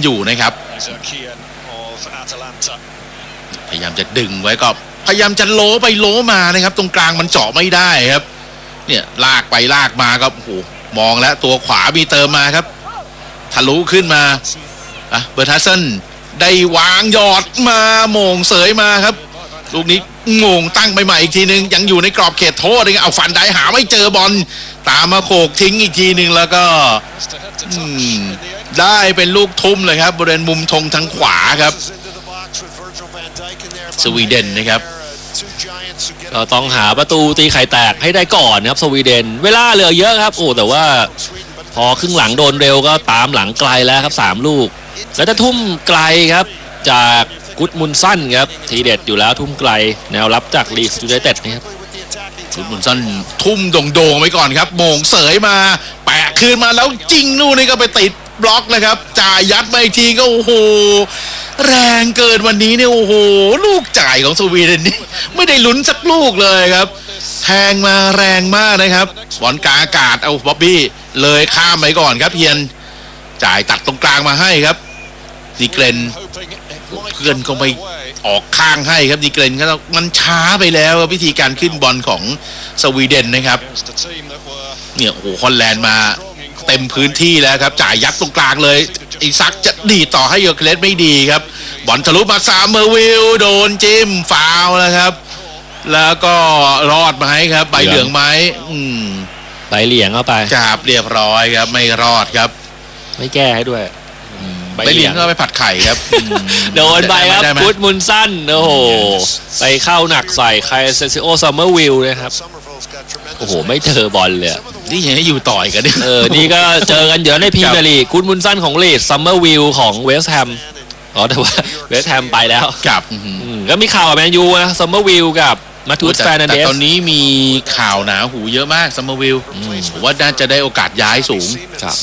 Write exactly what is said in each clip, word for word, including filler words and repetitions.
อยู่นะครับพยายามจะดึงไว้ก็พยายามจะโล้ไปโล้มานะครับตรงกลางมันเจาะไม่ได้ครับเนี่ยลากไปลากมาก็โอ้โหมองแล้วตัวขวามีเติมมาครับทะลุขึ้นมาอ่ะเบอร์ทัสเซนได้วางหยอดมาโมงเสยมาครับลูกนี้งงตั้งไปใหม่อีกทีนึงยังอยู่ในกรอบเขตโทษเลยเอาฟันได้หาไม่เจอบอลตามมาโขกทิ้งอีกทีนึงแล้วก็ได้เป็นลูกทุ่มเลยครับบริเวณมุมธงทางขวาครับสวีเดนนะครับก็ต้องหาประตูตีไข่แตกให้ได้ก่อนครับสวีเดนเวลาเหลือเยอะครับโอ้แต่ว่าพอครึ่งหลังโดนเร็วก็ตามหลังไกลแล้วครับสามลูกแล้วจะทุ่มไกลครับจากกุดมุนสั้นครับทีเด็ดอยู่แล้วทุ่มไกลแนวรับจากลีสยูไนเต็ดนะครับกุดมุนสั้นทุ่มโด่งๆไว้ก่อนครับโมงเสยมาแปะคืนมาแล้วจริงลูกนี้ก็ไปติดบล็อกนะครับจ่ายยัดมาอีกทีก็โอ้โหแรงเกินวันนี้เนี่ยโอ้โหลูกจ่ายของสวีเดนนี่ไม่ได้ลุ้นสักลูกเลยครับแทงมาแรงมากนะครับบอลกลางอากาศเอาบ๊อบบี้เลยข้ามไปก่อนครับเพียนจ่ายตัดตรงกลางมาให้ครับดีเกรนเพื่อนก็ไปออกข้างให้ครับดีเกรนก็มันช้าไปแล้ววิธีการขึ้นบอลของสวีเดนนะครับเนี่ยโอ้โหฮอลแลนด์มาเต็มพื้นที่แล้วครับจ่ายยัดตรงกลางเลยอีซักจะดีต่อให้โยเคเลสไม่ดีครับบอลทะลุมาซามเมอร์วิลโดนจิ้มฟาวล์นะครับแล้วก็รอดไหมครับใบเหลืองไหมอืมใบเหลืองเข้าไปจับเรียบร้อยครับไม่รอดครับไม่แก้ให้ด้วยใบเหลืองก็ไปผัดไข่ครับโดนใบครับพุทธมุนสั้นโอ้โหไปเข้าหนักใส่ใครเซซิโอซัมเมอร์วิลนะครับโอ้โหไม่เจอบอลเลยนี่ยังให้อยู่ต่อยกันเออนี่ก็เจอกันเดี๋ยวในพรีเมียร์ลีกพุทธมุนสั้นของลีดซัมเมอร์วิลของเวสต์แฮมอ๋อแต่ว่าเวสต์แฮมไปแล้วกับก็มีข่าวกับแมนยูนะซัมเมอร์วิลกับมาทูสแฟนนันเดสแต่ตอนนี้มีข่าวหนาหูเยอะมากซัมเมอร์วิลผมว่าน่าจะได้โอกาสย้ายสูงครับ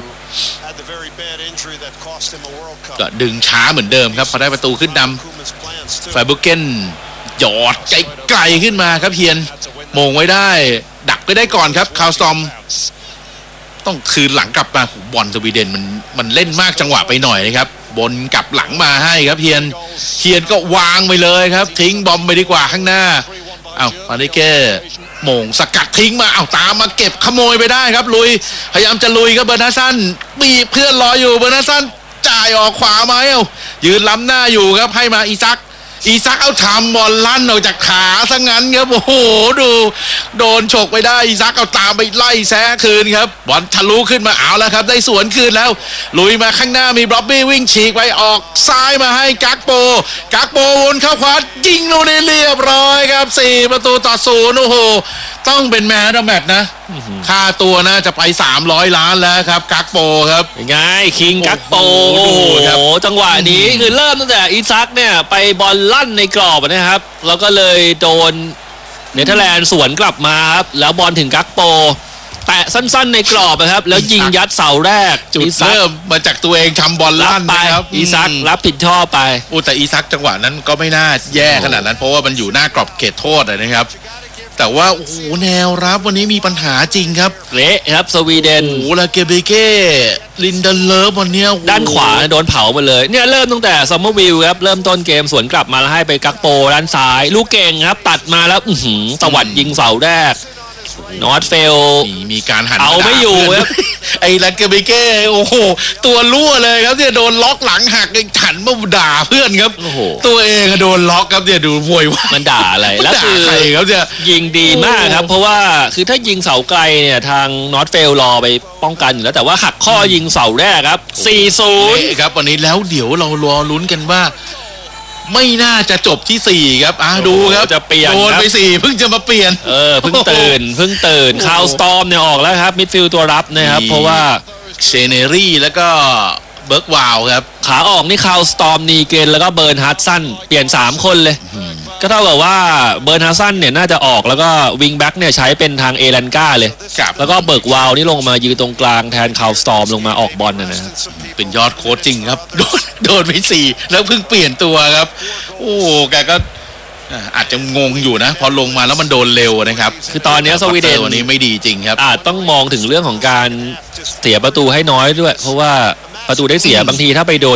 ก็ดึงช้าเหมือนเดิมครับพอได้ประตูขึ้นนำไฟบุเกนหยอดไกลๆขึ้นมาครับเฮียนมงไว้ได้ดักไปได้ก่อนครับคาวสตอมต้องคืนหลังกลับมาบอลสวีเดนมันมันเล่นมากจังหวะไปหน่อยนะครับบนกลับหลังมาให้ครับเฮียนเฮียนก็วางไปเลยครับทิ้งบอมไปดีกว่าข้างหน้าอ้าวมาดิเก้โมงสกัดทิ้งมาเอาตามมาเก็บขโมยไปได้ครับลุยพยายามจะลุยครับเบอร์นาซันบีบเพื่อนรออยู่เบอร์นาซันจ่ายออกขวาไหมเอายืนล้ำหน้าอยู่ครับให้มาอีซักอีซักเอาทำบอลลั่นออกจากขาซะงั้นครับโอ้โหดูโดนฉกไปได้อีซักเอาตามไปไล่แซะคืนครับบอลทะลุขึ้นมาเอาแล้วครับได้สวนคืนแล้วลุยมาข้างหน้ามีบ๊อบบี้วิ่งฉีกไปออกซ้ายมาให้กักโปกักโปวนเข้าขวายิงลูกนี้เรียบร้อยครับสี่ประตูต่อศูนย์โอ้โหต้องเป็นแมนด์แมตช์นะค่าตัวน่าจะไปสามร้อยล้านแล้วครับกักโปครับยังไงคิงกักโปโอ้โหจังหวะนี้คือเริ่มตั้งแต่อีซักเนี่ยไปบอลลั่นในกรอบนะครับแล้วก็เลยโดนเนเธอร์แลนด์สวนกลับมาครับแล้วบอลถึงกักโปแตะสั้นๆในกรอบนะครับแล้วยิงยัดเสาแรกจุดเริ่มมาจากตัวเองทำบอลลั่นนะครับอีซักรับผิดชอบไปโอ้แต่อีซักจังหวะนั้นก็ไม่น่าแย่ขนาดนั้นเพราะว่ามันอยู่หน้ากรอบเขตโทษนะครับแต่ว่าโอ้โหแนวรับวันนี้มีปัญหาจริงครับเละครับสวีเดนโอ้โหลาเกเบเก้ลินเดนเลิฟวันนี้ด้านขวาโดนเผาไปเลยเนี่ยเริ่มตั้งแต่ซัมเมอร์วิลครับเริ่มต้นเกมสวนกลับมาแล้วให้ไปกักโปด้านซ้ายลูกเก่งครับตัดมาแล้วอื้อหือตวัดยิงเสาแรกนอตเฟลมีการหันเอาไม่อยู่ครับไอ้ลาเกเบเก้โอ้โหตัวรั่วเลยครับเนี่ยโดนล็อกหลังหักหันมาด่าเพื่อนครับตัวเองโดนล็อกครับเนี่ยดูโวยวายมันด่าอะไรแล้วคือเขาจะยิงดีมากครับเพราะว่าคือถ้ายิงเสาไกลเนี่ยทางนอตเฟลรอไปป้องกันอยู่แล้วแต่ว่าหักข้อยิงเสาแรกครับ สี่ศูนย์ครับวันนี้แล้วเดี๋ยวเรารอลุ้นกันว่าไม่น่าจะจบที่สี่ครับอ่ะดูครับจะเปลี่ยนโดนไปสี่เพิ่งจะมาเปลี่ยนเออเพิ่งตื่นเพิ่งตื่นคาวสตอมเนี่ยออกแล้วครับมิดฟิลด์ตัวรับนะครับเพราะว่าเชเนรี่แล้วก็เบิร์กวาวครับขาออกนี่คาวสตอมนีเกนแล้วก็เบิร์นฮัตสันเปลี่ยนสามคนเลยก็เท่ากับว่าเบิร์นฮัตสันเนี่ยน่าจะออกแล้วก็วิงแบ็กเนี่ยใช้เป็นทางเอลันก้าเลยแล้วก็เบิร์กวาวนี่ลงมายืนตรงกลางแทนคาวสตอมลงมาออกบอลนะครับเป็นยอดโค้ชจริงครับโดนโดนไปสี่แล้วเพิ่งเปลี่ยนตัวครับโอ้แกก็อาจจะงงอยู่นะพอลงมาแล้วมันโดนเร็วนะครับคือตอนนี้สวีเดนวันนี้ไม่ดีจริงครับอาจต้องมองถึงเรื่องของการเสียประตูให้น้อยด้วยเพราะว่าประตูได้เสียบางทีถ้าไปโดน